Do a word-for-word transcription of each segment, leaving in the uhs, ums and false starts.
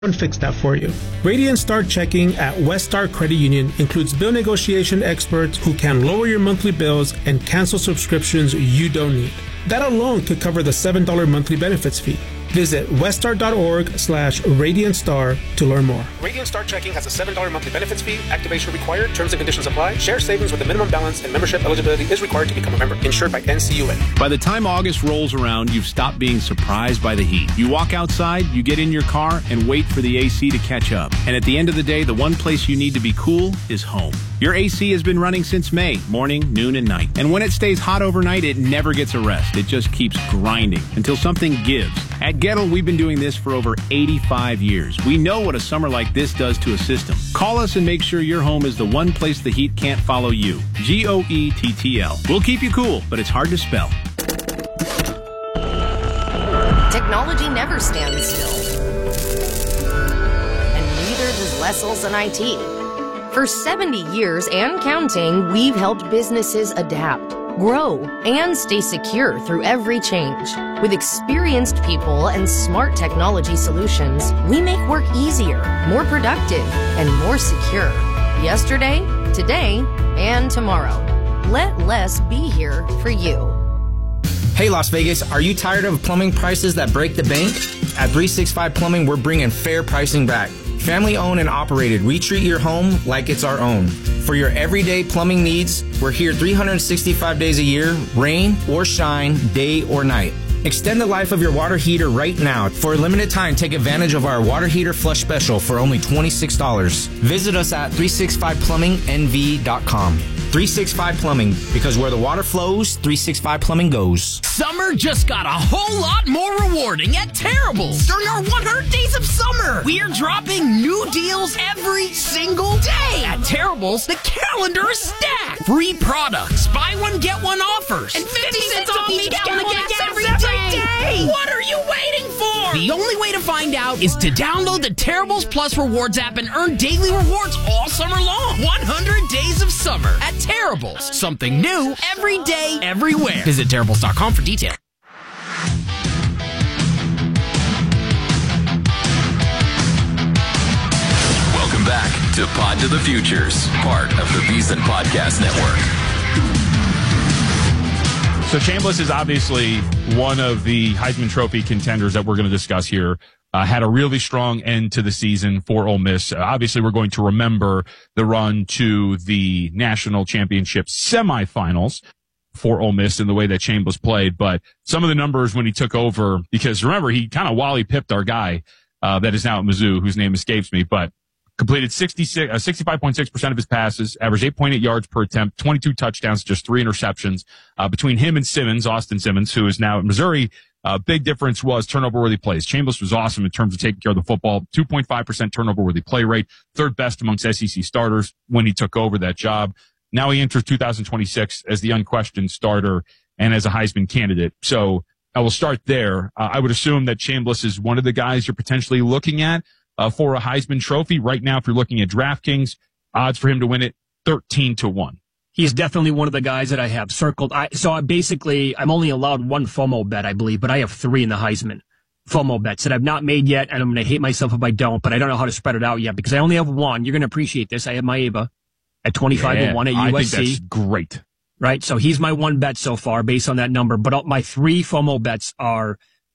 and fix that for you. Radiant Star Checking at West Star Credit Union includes bill negotiation experts who can lower your monthly bills and cancel subscriptions you don't need. That alone could cover the seven dollars monthly benefits fee. Visit weststar.org slash Radiant Star to learn more. Radiant Star Checking has a seven dollars monthly benefits fee. Activation required. Terms and conditions apply. Share savings with a minimum balance and membership eligibility is required to become a member. Insured by N C U A. By the time August rolls around, you've stopped being surprised by the heat. You walk outside, you get in your car, and wait for the A C to catch up. And at the end of the day, the one place you need to be cool is home. Your A C has been running since May, morning, noon, and night. And when it stays hot overnight, it never gets a rest. It just keeps grinding until something gives. At Gettle, we've been doing this for over eighty-five years. We know what a summer like this does to a system. Call us and make sure your home is the one place the heat can't follow you. G O E T T L. We'll keep you cool, but it's hard to spell. Technology never stands still. And neither does Wessels and I T. For seventy years and counting, we've helped businesses adapt, grow, and stay secure through every change. With experienced people and smart technology solutions, we make work easier, more productive, and more secure. Yesterday, today, and tomorrow. Let less be here for you. Hey Las Vegas, are you tired of plumbing prices that break the bank? At three sixty-five Plumbing, we're bringing fair pricing back. Family owned and operated, we treat your home like it's our own. For your everyday plumbing needs, we're here three hundred sixty-five days a year, rain or shine, day or night. Extend the life of your water heater right now. For a limited time, take advantage of our water heater flush special for only twenty-six dollars. Visit us at three sixty-five plumbing N V dot com. three sixty-five Plumbing, because where the water flows, three sixty-five Plumbing goes. Summer just got a whole lot more rewarding at Terrible's. During our one hundred days of summer, we are dropping new deals every single day. At Terrible's, the calendar is stacked. Free products, buy one, get one offers, and fifty cents off each gallon of gas every day. What are you waiting for? The only way to find out is to download the Terrible's Plus Rewards app and earn daily rewards all summer long. one hundred days of summer at Terrible's. Something new every day, everywhere. Visit Terrible's dot com for details. Welcome back to Pod to the Futures, part of the VSiN Podcast Network. So Chambliss is obviously one of the Heisman Trophy contenders that we're going to discuss here. Uh, had a really strong end to the season for Ole Miss. Uh, obviously, we're going to remember the run to the national championship semifinals for Ole Miss and the way that Chambliss played. But some of the numbers when he took over, because remember, he kind of Wally pipped our guy uh, that is now at Mizzou, whose name escapes me, but completed sixty-six, uh, sixty-five point six percent of his passes, averaged eight point eight yards per attempt, twenty-two touchdowns, just three interceptions. Uh, between him and Simmons, Austin Simmons, who is now at Missouri, uh, big difference was turnover-worthy plays. Chambliss was awesome in terms of taking care of the football, two point five percent turnover-worthy play rate, third best amongst S E C starters when he took over that job. Now he enters two thousand twenty-six as the unquestioned starter and as a Heisman candidate. So I will start there. Uh, I would assume that Chambliss is one of the guys you're potentially looking at Uh, for a Heisman Trophy. Right now, if you're looking at DraftKings, odds for him to win it, thirteen to one. He's definitely one of the guys that I have circled. I, so I basically, I'm only allowed one FOMO bet, I believe, but I have three in the Heisman FOMO bets that I've not made yet, and I'm going to hate myself if I don't, but I don't know how to spread it out yet because I only have one. You're going to appreciate this. I have Maeva at twenty-five to one at I U S C. I think that's great. Right? So he's my one bet so far based on that number, but my three FOMO bets are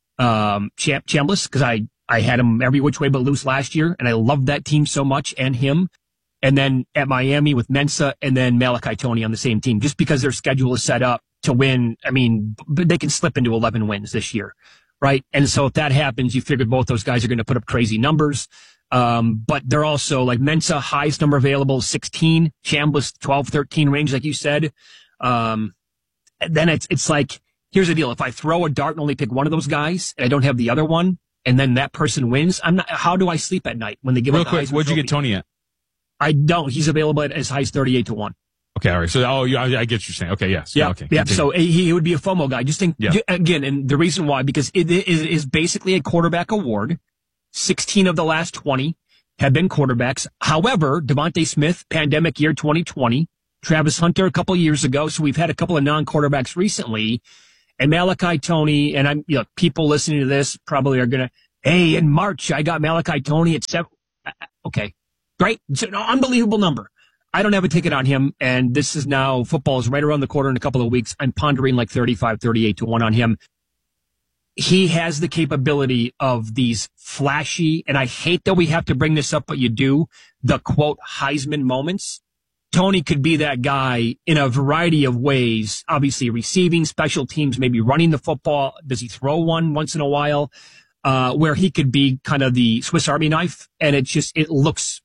um, Champ, Chambliss, because I I had him every which way but loose last year, and I loved that team so much and him. And then at Miami with Mensa and then Malachi Toney on the same team, just because their schedule is set up to win. I mean, they can slip into eleven wins this year, right? And so if that happens, you figure both those guys are going to put up crazy numbers. Um, but they're also like Mensa, highest number available, sixteen, Chambliss, twelve, thirteen range, like you said. Um, then it's, it's like, here's the deal. If I throw a dart and only pick one of those guys and I don't have the other one, and then that person wins, I'm not, how do I sleep at night when they give Real up the quick, Heisman what'd you Trophy? get Toney at? I don't. He's available at as high as thirty-eight to one. Okay, all right. So, oh, yeah, I, I get what you're saying. Okay, yes. Yeah, okay. yeah. Continue. So he, he would be a FOMO guy. Just think, Yeah. again, and the reason why, because it is, is basically a quarterback award. sixteen of the last twenty have been quarterbacks. However, Devontae Smith, pandemic year twenty twenty, Travis Hunter a couple years ago. So we've had a couple of non-quarterbacks recently. And Malachi Toney, and I'm, you know, people listening to this probably are going to Hey, in March, I got Malachi Tony at seven. Okay, great. It's an unbelievable number. I don't have a ticket on him, and this is now, football is right around the corner in a couple of weeks. I'm pondering like thirty-five, thirty-eight to one on him. He has the capability of these flashy, and I hate that we have to bring this up, but you do, the quote Heisman moments. Tony could be that guy in a variety of ways, obviously receiving, special teams, maybe running the football. Does he throw one once in a while? Uh, where he could be kind of the Swiss Army knife, and it just, it looks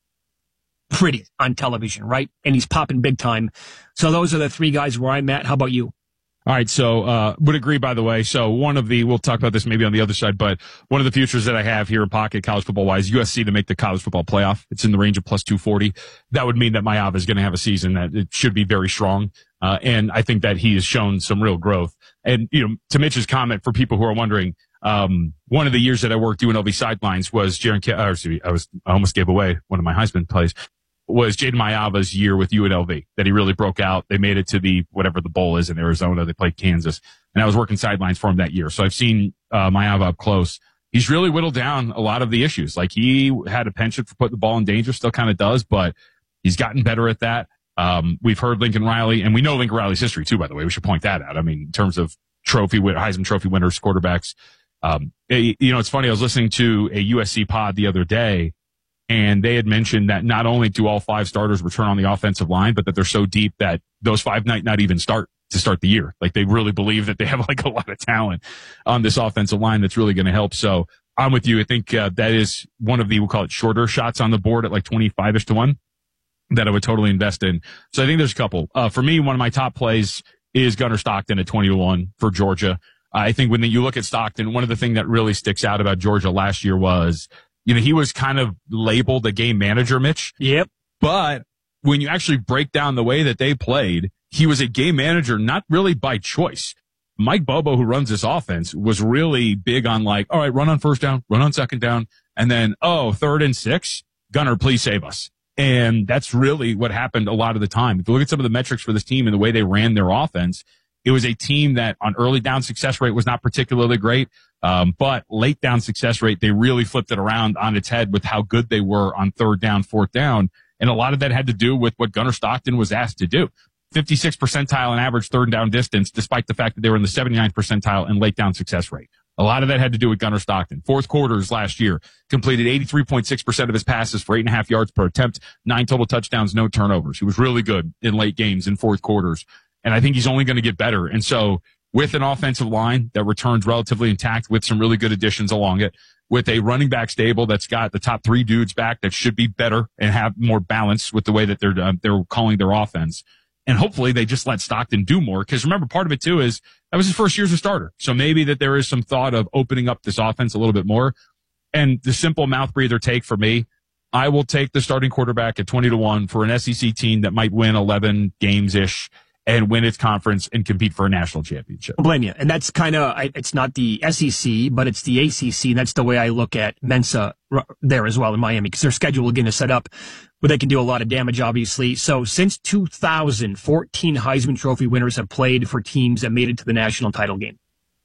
pretty on television, right? And he's popping big time. So those are the three guys where I'm at. How about you? All right, so uh would agree, by the way. So one of the, we'll talk about this maybe on the other side, but one of the futures that I have here in pocket, college football-wise, U S C to make the college football playoff. It's in the range of plus two forty. That would mean that Maiyava is going to have a season that it should be very strong. Uh And I think that he has shown some real growth. And, you know, to Mitch's comment, for people who are wondering, um one of the years that I worked U N L V sidelines was Jaron, or excuse me, I was, I almost gave away one of my Heisman plays. Was Jaden Maiyava's year with U N L V, that he really broke out. They made it to the, whatever the bowl is in Arizona. They played Kansas. And I was working sidelines for him that year. So I've seen uh, Maiyava up close. He's really whittled down a lot of the issues. Like, he had a penchant for putting the ball in danger, still kind of does, but he's gotten better at that. Um, we've heard Lincoln Riley, and we know Lincoln Riley's history too, by the way. We should point that out. I mean, in terms of trophy, Heisman Trophy winners, quarterbacks. Um, it, you know, it's funny. I was listening to a U S C pod the other day, and they had mentioned that not only do all five starters return on the offensive line, but that they're so deep that those five might not even start to start the year. Like, they really believe that they have like a lot of talent on this offensive line that's really going to help. So I'm with you. I think uh, that is one of the, we'll call it shorter shots on the board at like twenty-five-ish to one that I would totally invest in. So I think there's a couple. Uh, for me, one of my top plays is Gunnar Stockton at twenty to one for Georgia. I think when you look at Stockton, one of the things that really sticks out about Georgia last year was, you know, he was kind of labeled a game manager, Mitch. Yep. But when you actually break down the way that they played, he was a game manager, not really by choice. Mike Bobo, who runs this offense, was really big on like, all right, run on first down, run on second down, and then, oh, third and six, Gunnar, please save us. And that's really what happened a lot of the time. If you look at some of the metrics for this team and the way they ran their offense, it was a team that on early down success rate was not particularly great. Um, but late down success rate, they really flipped it around on its head with how good they were on third down, fourth down. And a lot of that had to do with what Gunnar Stockton was asked to do. fifty-six percentile in average third down distance, despite the fact that they were in the seventy-ninth percentile in late down success rate. A lot of that had to do with Gunnar Stockton. Fourth quarters last year, completed eighty-three point six percent of his passes for eight and a half yards per attempt, nine total touchdowns, no turnovers. He was really good in late games in fourth quarters. And I think he's only going to get better. And so with an offensive line that returns relatively intact with some really good additions along it, with a running back stable that's got the top three dudes back that should be better and have more balance with the way that they're, uh, they're calling their offense. And hopefully they just let Stockton do more. Because remember, part of it too is that was his first year as a starter. So maybe that there is some thought of opening up this offense a little bit more. And the simple mouth breather take for me, I will take the starting quarterback at twenty to one for an S E C team that might win eleven games-ish and win its conference and compete for a national championship. I blame you. And that's kind of, it's not the S E C, but it's the A C C. That's the way I look at Mensa there as well in Miami, because their schedule again is set up where they can do a lot of damage, obviously. So since two thousand, fourteen Heisman Trophy winners have played for teams that made it to the national title game.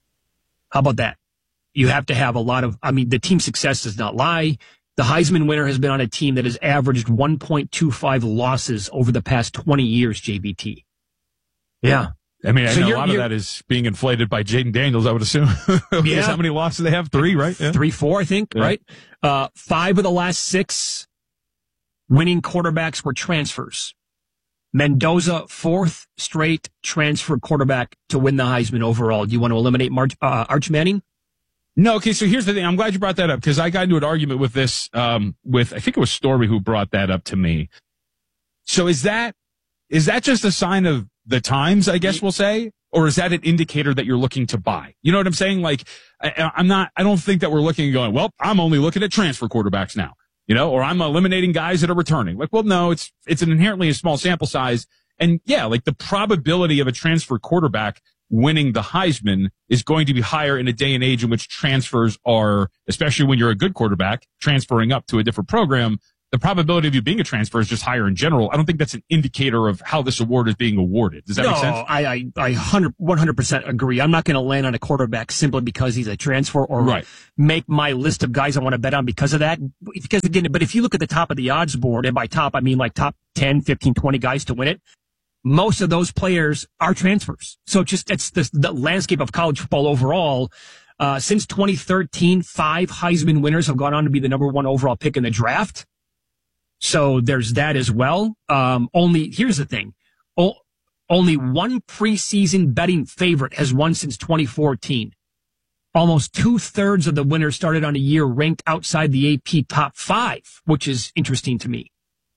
How about that? You have to have a lot of, I mean, the team success does not lie. The Heisman winner has been on a team that has averaged one point two five losses over the past twenty years, J B T. Yeah. I mean, I so know a lot of that is being inflated by Jaden Daniels, I would assume. Yeah. How many losses do they have? Three, right? Yeah. Three, four, I think, yeah. Right? Uh, five of the last six winning quarterbacks were transfers. Mendoza, fourth straight transfer quarterback to win the Heisman overall. Do you want to eliminate March, uh, Arch Manning? No, okay, so here's the thing. I'm glad you brought that up, because I got into an argument with this, um, with, I think it was Stormy who brought that up to me. So is that, is that just a sign of the times, I guess we'll say? Or is that an indicator that you're looking to buy? You know what I'm saying? Like, I, I'm not, I don't think that we're looking and going, well, I'm only looking at transfer quarterbacks now, you know, or I'm eliminating guys that are returning. Like, well, no, it's, it's an inherently a small sample size. And yeah, like the probability of a transfer quarterback winning the Heisman is going to be higher in a day and age in which transfers are, especially when you're a good quarterback, transferring up to a different program, the probability of you being a transfer is just higher in general. I don't think that's an indicator of how this award is being awarded. Does that no, make sense? No, I, I, I one hundred percent agree. I'm not going to land on a quarterback simply because he's a transfer or right. make my list of guys I want to bet on because of that. Because again, but if you look at the top of the odds board, and by top, I mean like top ten, fifteen, twenty guys to win it, most of those players are transfers. So just, it's the, the landscape of college football overall. Uh, since twenty thirteen, five Heisman winners have gone on to be the number one overall pick in the draft. So there's that as well. Um, only, here's the thing. O- only one preseason betting favorite has won since twenty fourteen. Almost two thirds of the winners started on a year ranked outside the A P top five, which is interesting to me.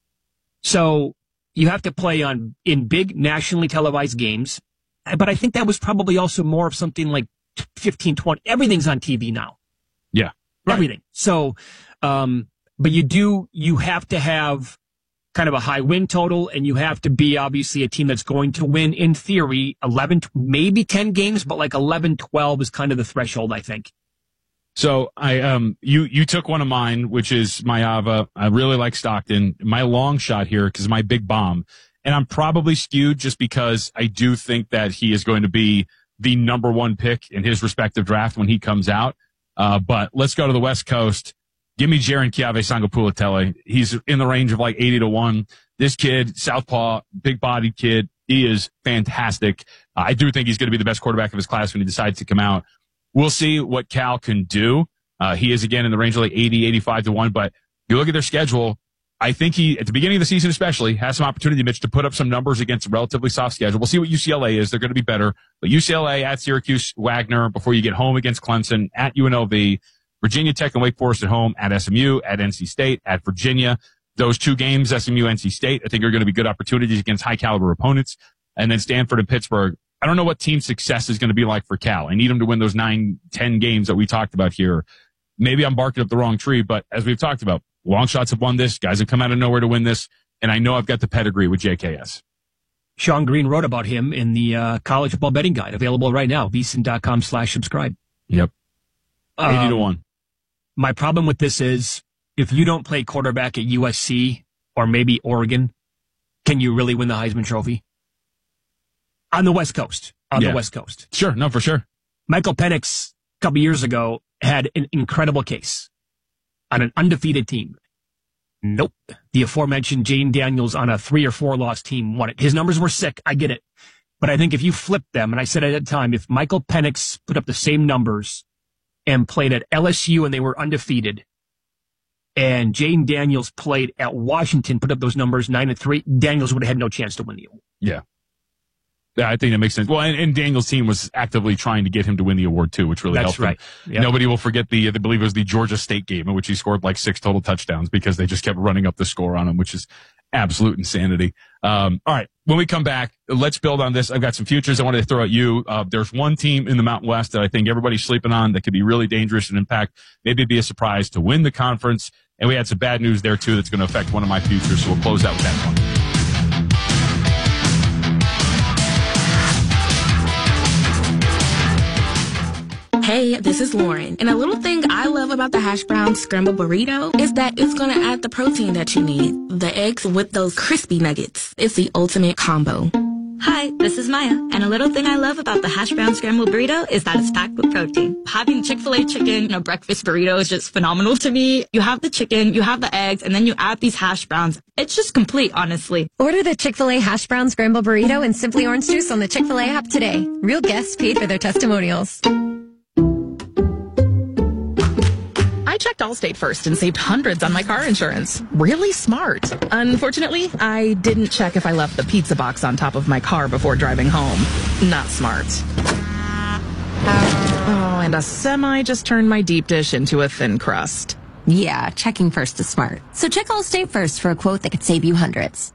So you have to play on, in big nationally televised games. But I think that was probably also more of something like fifteen, twenty. Everything's on T V now. Yeah. Right. Everything. So, um, but you do, you have to have kind of a high win total, and you have to be obviously a team that's going to win, in theory, eleven, maybe ten games, but like eleven, twelve is kind of the threshold, I think. So I, um, you, you took one of mine, which is Mayava. I really like Stockton. My long shot here, because my big bomb, and I'm probably skewed just because I do think that he is going to be the number one pick in his respective draft when he comes out. Uh, but let's go to the West Coast. Give me Jaron Kiave Sangapulatele. He's in the range of like eighty to one. This kid, southpaw, big-bodied kid, he is fantastic. Uh, I do think he's going to be the best quarterback of his class when he decides to come out. We'll see what Cal can do. Uh, he is, again, in the range of like eighty, eighty-five to one. But you look at their schedule, I think he, at the beginning of the season especially, has some opportunity, Mitch, to put up some numbers against a relatively soft schedule. We'll see what U C L A is. They're going to be better. But U C L A at Syracuse, Wagner, before you get home against Clemson, at U N L V, Virginia Tech and Wake Forest at home, at S M U, at N C State, at Virginia. Those two games, S M U, N C State, I think are going to be good opportunities against high-caliber opponents. And then Stanford and Pittsburgh. I don't know what team success is going to be like for Cal. I need them to win those nine, ten games that we talked about here. Maybe I'm barking up the wrong tree, but as we've talked about, long shots have won this. Guys have come out of nowhere to win this. And I know I've got the pedigree with J K S. Sean Green wrote about him in the uh, College Football Betting Guide, available right now, vsin.com slash subscribe. Yep. eighty um, to one. My problem with this is, if you don't play quarterback at U S C or maybe Oregon, can you really win the Heisman Trophy? On the West Coast. On yeah. the West Coast. Sure. No, for sure. Michael Penix, a couple years ago, had an incredible case on an undefeated team. Nope. The aforementioned Jane Daniels on a three or four loss team won it. His numbers were sick. I get it. But I think if you flip them, and I said at the time, if Michael Penix put up the same numbers and played at L S U and they were undefeated, and Jane Daniels played at Washington, put up those numbers, nine and three, Daniels would have had no chance to win the award. Yeah. Yeah, I think that makes sense. Well, and, and Daniels' team was actively trying to get him to win the award too, which really That's helped him. right. Yep. Nobody will forget the, I believe it was the Georgia State game in which he scored like six total touchdowns because they just kept running up the score on him, which is absolute insanity. Um, all right. When we come back, let's build on this. I've got some futures I wanted to throw at you. Uh, there's one team in the Mountain West that I think everybody's sleeping on that could be really dangerous and impact, maybe be a surprise to win the conference. And we had some bad news there too that's going to affect one of my futures. So we'll close out with that one. Hey, this is Lauren, and a little thing I love about the hash brown scrambled burrito is that it's gonna add the protein that you need. The eggs with those crispy nuggets. It's the ultimate combo. Hi, this is Maya, and a little thing I love about the hash brown scrambled burrito is that it's packed with protein. Having Chick-fil-A chicken in a breakfast burrito is just phenomenal to me. You have the chicken, you have the eggs, and then you add these hash browns. It's just complete, honestly. Order the Chick-fil-A hash brown scrambled burrito and Simply Orange Juice on the Chick-fil-A app today. Real guests paid for their testimonials. I checked Allstate first and saved hundreds on my car insurance. Really smart. Unfortunately, I didn't check if I left the pizza box on top of my car before driving home. Not smart. Oh, and a semi just turned my deep dish into a thin crust. Yeah, checking first is smart. So check Allstate first for a quote that could save you hundreds.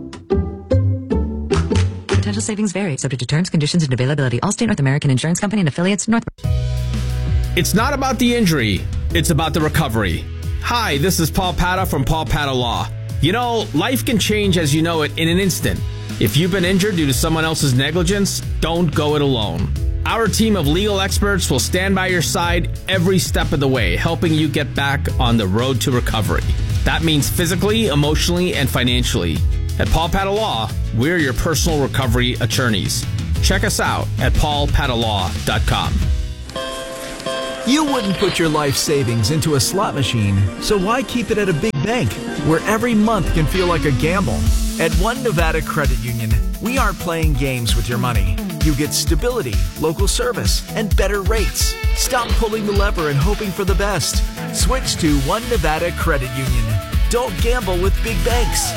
Potential savings vary, subject to terms, conditions, and availability. Allstate North American Insurance Company and affiliates, North. It's not about the injury, it's about the recovery. Hi, this is Paul Pata from Paul Pata Law. You know, life can change as you know it in an instant. If you've been injured due to someone else's negligence, don't go it alone. Our team of legal experts will stand by your side every step of the way, helping you get back on the road to recovery. That means physically, emotionally, and financially. At Paul Pata Law, we're your personal recovery attorneys. Check us out at paul pata law dot com. You wouldn't put your life savings into a slot machine, so why keep it at a big bank where every month can feel like a gamble? At One Nevada Credit Union, we aren't playing games with your money. You get stability, local service, and better rates. Stop pulling the lever and hoping for the best. Switch to One Nevada Credit Union. Don't gamble with big banks.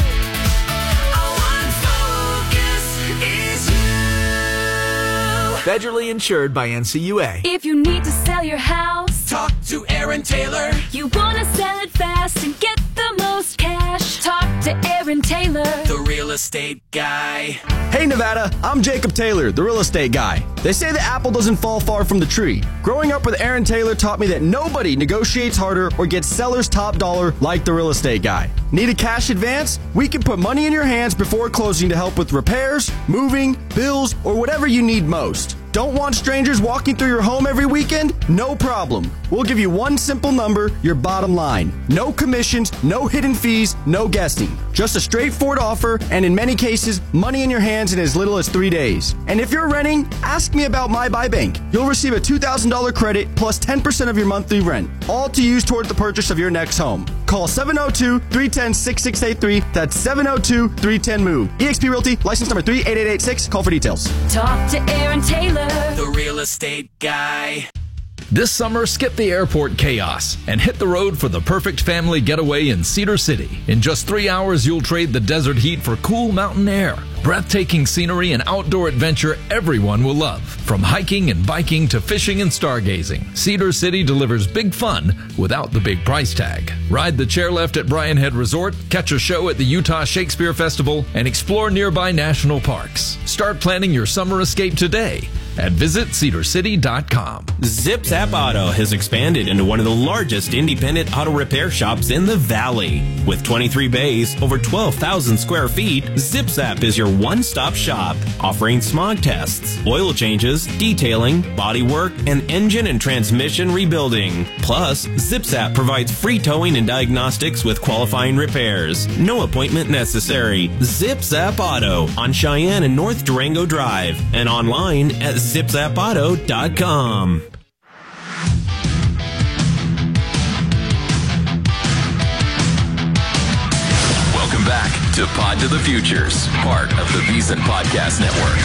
Federally insured by N C U A. If you need to sell your house, talk to Aaron Taylor. You want to sell it fast and get the most cash, talk to Aaron Taylor, the real estate guy. Hey Nevada, I'm Jacob Taylor, the real estate guy. They say the apple doesn't fall far from the tree. Growing up with Aaron Taylor taught me that nobody negotiates harder or gets seller's top dollar like the real estate guy. Need a cash advance? We can put money in your hands before closing to help with repairs, moving, bills, or whatever you need most. Don't want strangers walking through your home every weekend? No problem. We'll give you one simple number, your bottom line. No commissions, no hidden fees, no guessing. Just a straightforward offer, and in many cases, money in your hands in as little as three days. And if you're renting, ask me about My Buy Bank. You'll receive a two thousand dollars credit plus ten percent of your monthly rent, all to use toward the purchase of your next home. Call seven oh two, three one oh, six six eight three. That's seven oh two, three one oh, MOVE. eXp Realty, license number three eight eight eight six. Call for details. Talk to Aaron Taylor, the real estate guy. This summer, skip the airport chaos and hit the road for the perfect family getaway in Cedar City. In just three hours, you'll trade the desert heat for cool mountain air, breathtaking scenery, and outdoor adventure everyone will love. From hiking and biking to fishing and stargazing, Cedar City delivers big fun without the big price tag. Ride the chairlift at Bryan Head Resort, catch a show at the Utah Shakespeare Festival, and explore nearby national parks. Start planning your summer escape today at visit cedar city dot com. ZipZap Auto has expanded into one of the largest independent auto repair shops in the Valley. With twenty-three bays, over twelve thousand square feet, ZipZap is your one-stop shop, offering smog tests, oil changes, detailing, body work, and engine and transmission rebuilding. Plus, ZipZap provides free towing and diagnostics with qualifying repairs. No appointment necessary. ZipZap Auto on Cheyenne and North Durango Drive and online at zip zap auto dot com. Welcome back to Pod to the Futures, part of the VSiN Podcast Network.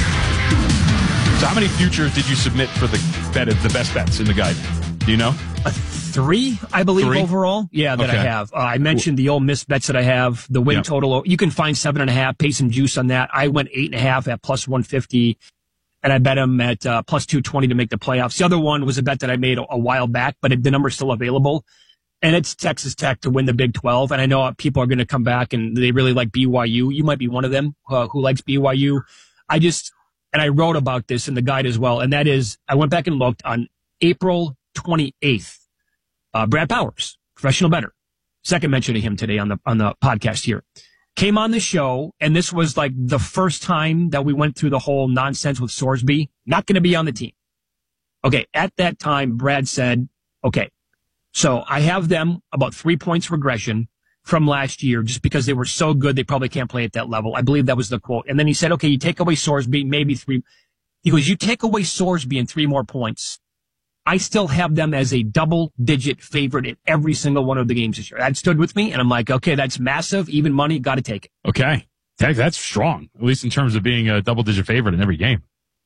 So how many futures did you submit for the bet, the best bets in the guide? Do you know? Uh, three, I believe, three? overall. Yeah, that okay. I have. Uh, I mentioned the Ole Miss bets that I have, the win yep. total. You can find seven and a half, pay some juice on that. I went eight and a half at plus one fifty. And I bet him at uh, plus two twenty to make the playoffs. The other one was a bet that I made a, a while back, but it, the number's still available. And it's Texas Tech to win the Big twelve. And I know people are going to come back and they really like B Y U. You might be one of them uh, who likes B Y U. I just, and I wrote about this in the guide as well. And that is, I went back and looked on April twenty-eighth. Uh, Brad Powers, professional bettor. Second mention of him today on the, on the podcast here. Came on the show, and this was like the first time that we went through the whole nonsense with Sorsby. Not going to be on the team. Okay, at that time, Brad said, okay, so I have them about three points regression from last year just because they were so good they probably can't play at that level. I believe that was the quote. And then he said, okay, you take away Sorsby, maybe three. He goes, you take away Sorsby and three more points. I still have them as a double-digit favorite in every single one of the games this year. That stood with me, and I'm like, okay, that's massive. Even money, got to take it. Okay. That, that's strong, at least in terms of being a double-digit favorite in every game.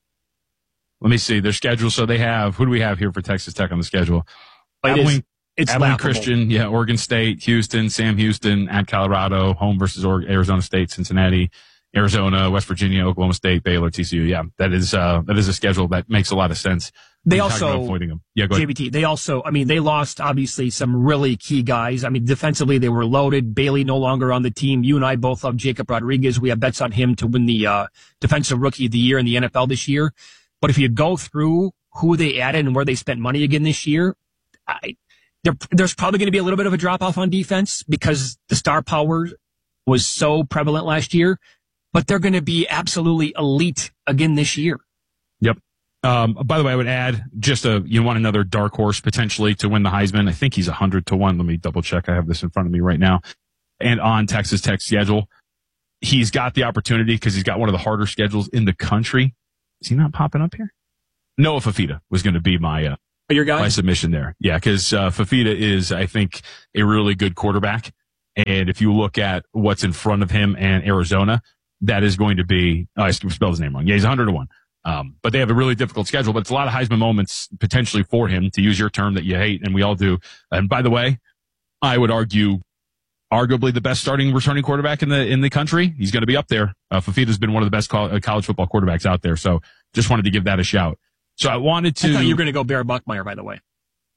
Let me see their schedule. So they have, who do we have here for Texas Tech on the schedule? It Abilene, is, it's Abilene laughable. Christian, yeah, Oregon State, Houston, Sam Houston, at Colorado, home versus Arizona State, Cincinnati, Arizona, West Virginia, Oklahoma State, Baylor, T C U. Yeah, that is uh, that is a schedule that makes a lot of sense. They also, avoiding them. Yeah, go ahead. J B T, they also, I mean, they lost obviously some really key guys. I mean, defensively, they were loaded. Bailey no longer on the team. You and I both love Jacob Rodriguez. We have bets on him to win the uh, Defensive Rookie of the Year in the N F L this year. But if you go through who they added and where they spent money again this year, I, there, there's probably going to be a little bit of a drop off on defense because the star power was so prevalent last year. But they're going to be absolutely elite again this year. Yep. Um, by the way, I would add just a, you want another dark horse potentially to win the Heisman. I think he's a hundred to one. Let me double check. I have this in front of me right now. and on Texas Tech's schedule. He's got the opportunity because he's got one of the harder schedules in the country. Is he not popping up here? Noah Fifita was going to be my uh, Your guy? my submission there. Yeah, because uh, Fifita is, I think, a really good quarterback. And if you look at what's in front of him and Arizona, that is going to be, oh, I spelled his name wrong. Yeah, he's one hundred to one. Um, but they have a really difficult schedule, but it's a lot of Heisman moments potentially for him, to use your term that you hate, and we all do. And by the way, I would argue arguably the best starting returning quarterback in the in the country. He's going to be up there. Uh, Fifita's been one of the best co- college football quarterbacks out there, so just wanted to give that a shout. So I wanted to. I thought you were going to go Bear Buckmeyer, by the way.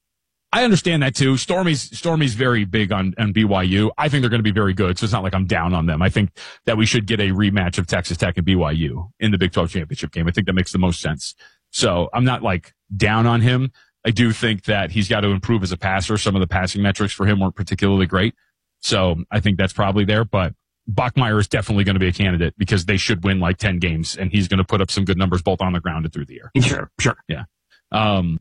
I understand that too. Stormy's Stormy's very big on, on B Y U. I think they're going to be very good, so it's not like I'm down on them. I think that we should get a rematch of Texas Tech and B Y U in the Big twelve championship game. I think that makes the most sense. So I'm not like down on him. I do think that he's got to improve as a passer. Some of the passing metrics for him weren't particularly great. So I think that's probably there, but Buckmeyer is definitely going to be a candidate because they should win like ten games, and he's going to put up some good numbers both on the ground and through the air. Sure, sure. Yeah. Um,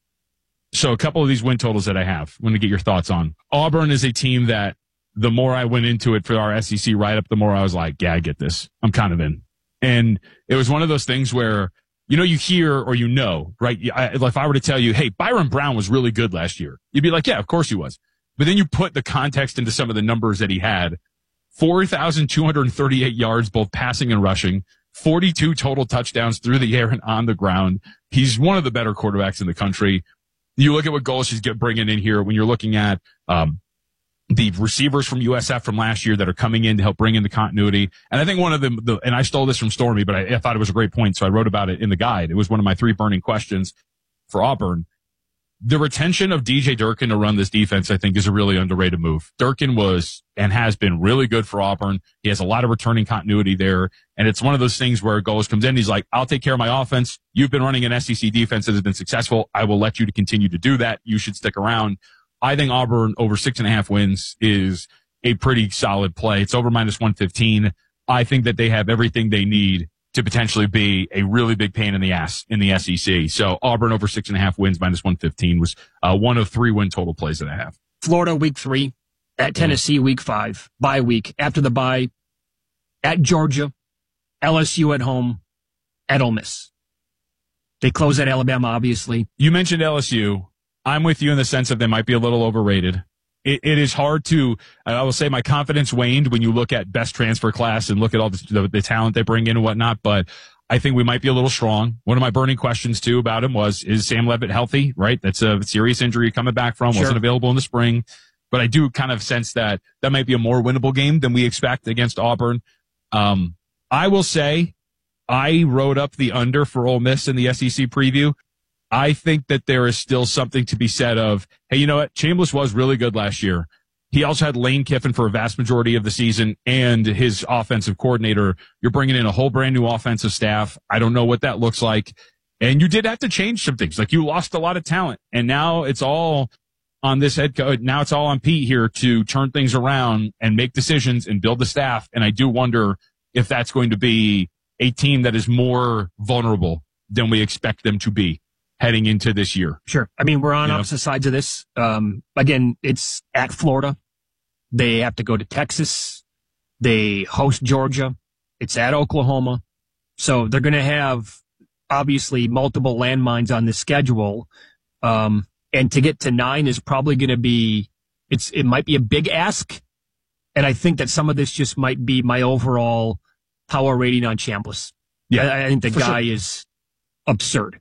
So a couple of these win totals that I have, I want to get your thoughts on. Auburn is a team that the more I went into it for our S E C write-up, the more I was like, yeah, I get this. I'm kind of in. And it was one of those things where, you know, you hear or you know, right? I, if I were to tell you, hey, Byron Brown was really good last year, you'd be like, yeah, of course he was. But then you put the context into some of the numbers that he had. four thousand two hundred thirty-eight yards, both passing and rushing, forty-two total touchdowns through the air and on the ground. He's one of the better quarterbacks in the country. You look at what goals he's get bringing in here when you're looking at um, the receivers from U S F from last year that are coming in to help bring in the continuity. And I think one of them, the, and I stole this from Stormy, but I, I thought it was a great point, so I wrote about it in the guide. It was one of my three burning questions for Auburn. The retention of D J Durkin to run this defense, I think, is a really underrated move. Durkin was and has been really good for Auburn. He has a lot of returning continuity there. And it's one of those things where Goles comes in, he's like, I'll take care of my offense. You've been running an S E C defense that has been successful. I will let you to continue to do that. You should stick around. I think Auburn over six and a half wins is a pretty solid play. It's over minus one fifteen. I think that they have everything they need to potentially be a really big pain in the ass in the S E C. So Auburn over six and a half wins minus one fifteen was uh, one of three win total plays that I have. Florida week three, at Tennessee week five, bye week, after the bye, at Georgia, L S U at home, at Ole Miss. They close at Alabama, obviously. You mentioned L S U. I'm with you in the sense that they might be a little overrated. It, it is hard to, I will say my confidence waned when you look at best transfer class and look at all the, the, the talent they bring in and whatnot, but I think we might be a little strong. One of my burning questions too about him was, is Sam Leavitt healthy, right? That's a serious injury coming back from, Sure. wasn't available in the spring, but I do kind of sense that that might be a more winnable game than we expect against Auburn. Um, I will say I wrote up the under for Ole Miss in the S E C preview. I think that there is still something to be said of, hey, you know what? Chambliss was really good last year. He also had Lane Kiffin for a vast majority of the season and his offensive coordinator. You're bringing in a whole brand new offensive staff. I don't know what that looks like. And you did have to change some things. Like you lost a lot of talent and now it's all on this head coach. Now it's all on Pete here to turn things around and make decisions and build the staff. And I do wonder if that's going to be a team that is more vulnerable than we expect them to be heading into this year. Sure. I mean, we're on You know? opposite sides of this. Um, again, it's at Florida. They have to go to Texas. They host Georgia. It's at Oklahoma. So they're going to have obviously multiple landmines on the schedule. Um, and to get to nine is probably going to be, it's, it might be a big ask. And I think that some of this just might be my overall power rating on Chambliss. Yeah, I, I think the for guy sure. is absurd.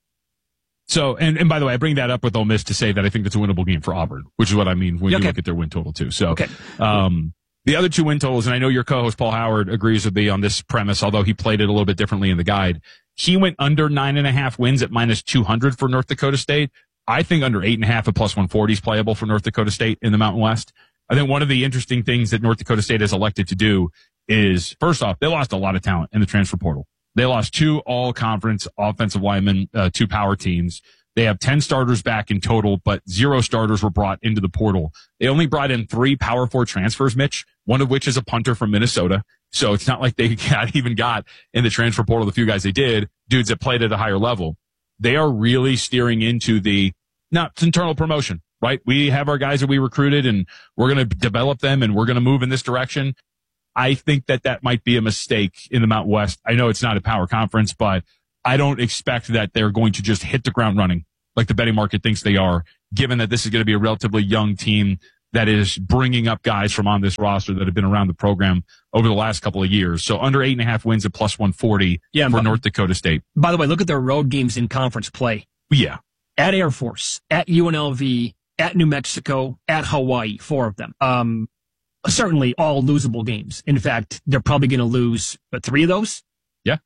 So, and, and by the way, I bring that up with Ole Miss to say that I think that's a winnable game for Auburn, which is what I mean when Okay. you look at their win total too. So, Okay. um, the other two win totals, and I know your co-host Paul Howard agrees with me on this premise, although he played it a little bit differently in the guide. He went under nine and a half wins at minus two hundred for North Dakota State. I think under eight and a half at plus one forty is playable for North Dakota State in the Mountain West. I think one of the interesting things that North Dakota State has elected to do is, first off, they lost a lot of talent in the transfer portal. They lost two all-conference offensive linemen, uh, two power teams. They have ten starters back in total, but zero starters were brought into the portal. They only brought in three Power Four transfers, Mitch, one of which is a punter from Minnesota. So it's not like they got, even got in the transfer portal the few guys they did, dudes that played at a higher level. They are really steering into the, not internal promotion, right? We have our guys that we recruited and we're going to develop them and we're going to move in this direction. I think that that might be a mistake in the Mountain West. I know it's not a power conference, but I don't expect that they're going to just hit the ground running like the betting market thinks they are, given that this is going to be a relatively young team that is bringing up guys from on this roster that have been around the program over the last couple of years. So under eight and a half wins at plus one forty yeah, for but, North Dakota State. By the way, look at their road games in conference play. Yeah. At Air Force, at U N L V, at New Mexico, at Hawaii, four of them. Um, certainly all losable games. In fact, they're probably going to lose but three of those. Yeah.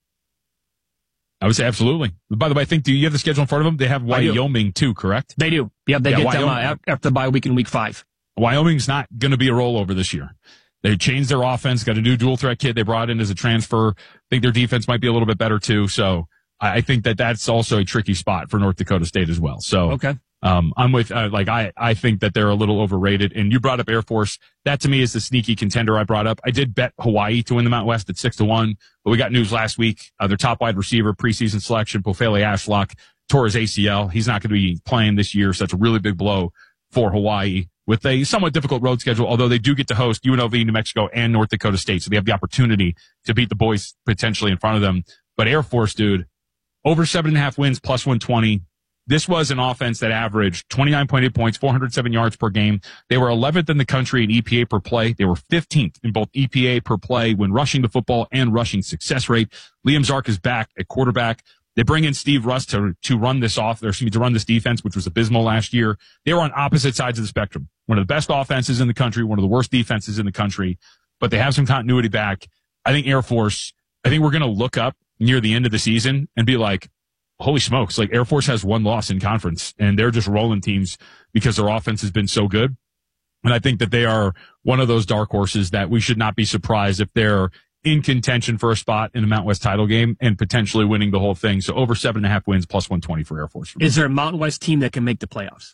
I would say absolutely. By the way, I think, do you have the schedule in front of them? They have Wyoming too, correct? They do. Yeah, they yeah, get Wyoming. them uh, after the bye week in week five. Wyoming's not going to be a rollover this year. They changed their offense, got a new dual threat kid they brought in as a transfer. I think their defense might be a little bit better too. So I think that that's also a tricky spot for North Dakota State as well. So, okay. Um, I'm with, uh, like, I, I think that they're a little overrated. And you brought up Air Force. That to me is the sneaky contender I brought up. I did bet Hawaii to win the Mountain West at six to one, but we got news last week. Uh, their top wide receiver, preseason selection, Pofele Ashlock, tore his A C L. He's not going to be playing this year. So that's a really big blow for Hawaii with a somewhat difficult road schedule, although they do get to host U N L V, New Mexico, and North Dakota State. So they have the opportunity to beat the boys potentially in front of them. But Air Force, dude, over seven and a half wins, plus one twenty. This was an offense that averaged twenty-nine point eight points, four hundred seven yards per game. They were eleventh in the country in E P A per play. They were fifteenth in both E P A per play when rushing the football and rushing success rate. Liam Zark is back at quarterback. They bring in Steve Russ to, to run this off, or excuse me, to run this defense, which was abysmal last year. They were on opposite sides of the spectrum. One of the best offenses in the country, one of the worst defenses in the country, but they have some continuity back. I think Air Force, I think we're going to look up near the end of the season and be like, holy smokes, like Air Force has one loss in conference and they're just rolling teams because their offense has been so good. And I think that they are one of those dark horses that we should not be surprised if they're in contention for a spot in the Mountain West title game and potentially winning the whole thing. So over seven and a half wins, plus one twenty for Air Force. For Is there a Mountain West team that can make the playoffs?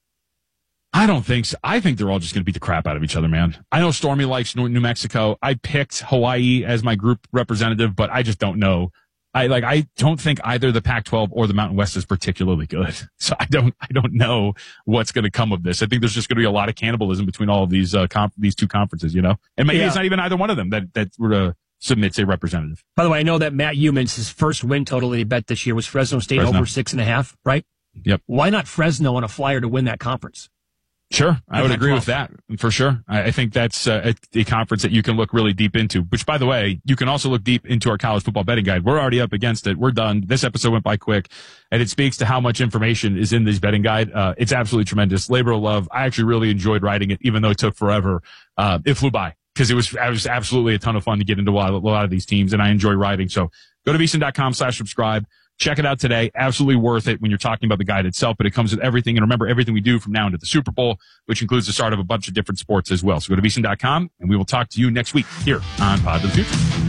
I don't think so. I think they're all just going to beat the crap out of each other, man. I know Stormy likes New Mexico. I picked Hawaii as my group representative, but I just don't know. I like. I don't think either the Pac twelve or the Mountain West is particularly good. So I don't. I don't know what's going to come of this. I think there's just going to be a lot of cannibalism between all of these uh, comp- these two conferences. You know, and maybe yeah. it's not even either one of them that that uh, submits a representative. By the way, I know that Matt Humans, his first win total that he bet this year was Fresno State Fresno. over six and a half. Right? Yep. Why not Fresno on a flyer to win that conference? Sure, I would Pac agree twelve. with that for sure. I, I think that's uh, a, a conference that you can look really deep into, which, by the way, you can also look deep into our college football betting guide. We're already up against it. We're done. This episode went by quick, and it speaks to how much information is in this betting guide. Uh, it's absolutely tremendous. Labor of love. I actually really enjoyed writing it, even though it took forever. Uh, it flew by because it was, it was absolutely a ton of fun to get into a lot, a lot of these teams, and I enjoy writing. So go to vsin.com slash subscribe. Check it out today. Absolutely worth it when you're talking about the guide itself, but it comes with everything. And remember, everything we do from now into the Super Bowl, which includes the start of a bunch of different sports as well. So go to vsin dot com, and we will talk to you next week here on Pod to the Future.